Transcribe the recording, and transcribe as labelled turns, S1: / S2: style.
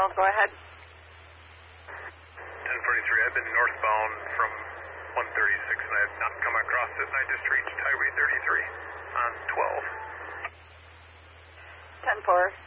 S1: go ahead.
S2: 1043, I've been northbound from 136 and I have not come across it, and I just reached Highway 33 on 12.
S1: 10-4.